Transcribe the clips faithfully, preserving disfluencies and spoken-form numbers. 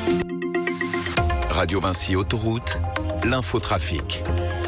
Radio Vinci Autoroute, l'infotrafic.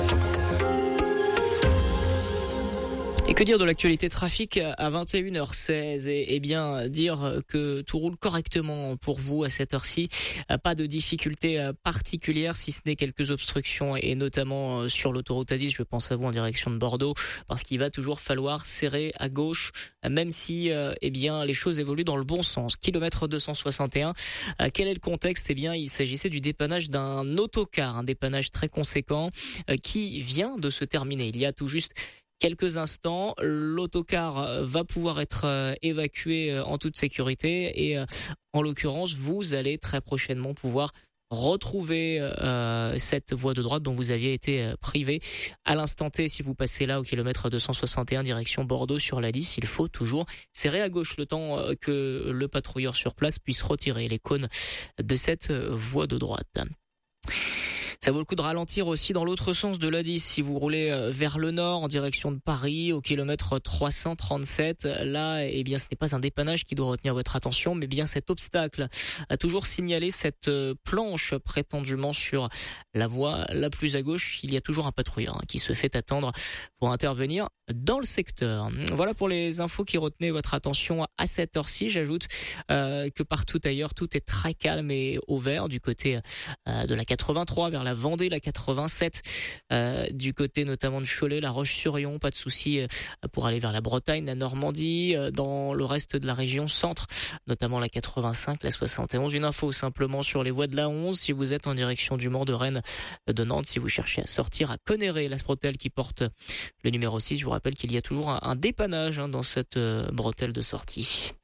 Et que dire de l'actualité trafic à vingt et une heures seize et, et bien dire que tout roule correctement pour vous à cette heure-ci. Pas de difficultés particulières si ce n'est quelques obstructions et notamment sur l'autoroute A dix. Je pense à vous en direction de Bordeaux parce qu'il va toujours falloir serrer à gauche même si eh bien les choses évoluent dans le bon sens. Kilomètre deux cent soixante et un. Quel est le contexte? Eh bien il s'agissait du dépannage d'un autocar, un dépannage très conséquent qui vient de se terminer. Il y a tout juste quelques instants, l'autocar va pouvoir être évacué en toute sécurité et en l'occurrence, vous allez très prochainement pouvoir retrouver euh, cette voie de droite dont vous aviez été privé. À l'instant T, si vous passez là au kilomètre deux cent soixante et un direction Bordeaux sur l'A dix, il faut toujours serrer à gauche le temps que le patrouilleur sur place puisse retirer les cônes de cette voie de droite. Ça vaut le coup de ralentir aussi dans l'autre sens de l'A dix. Si vous roulez vers le nord en direction de Paris au kilomètre trois cent trente-sept, là, eh bien, ce n'est pas un dépannage qui doit retenir votre attention, mais bien cet obstacle. A toujours signalé cette planche prétendument sur la voie la plus à gauche. Il y a toujours un patrouilleur qui se fait attendre pour intervenir dans le secteur. Voilà pour les infos qui retenaient votre attention à cette heure-ci. J'ajoute euh, que partout ailleurs, tout est très calme et au vert du côté euh, de la quatre-vingt-trois vers la Vendée, la quatre-vingt-sept, euh, du côté notamment de Cholet, la Roche-sur-Yon, pas de souci euh, pour aller vers la Bretagne, la Normandie, euh, dans le reste de la région centre, notamment la quatre-vingt-cinq, la soixante et onze. Une info simplement sur les voies de la onze, si vous êtes en direction du Mans, de Rennes, de Nantes, si vous cherchez à sortir à Conneret, la bretelle qui porte le numéro six, je vous rappelle qu'il y a toujours un, un dépannage hein, dans cette euh, bretelle de sortie.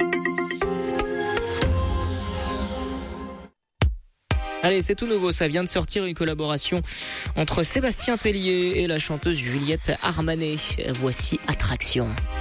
Allez, c'est tout nouveau, ça vient de sortir, une collaboration entre Sébastien Tellier et la chanteuse Juliette Armanet. Voici Attraction.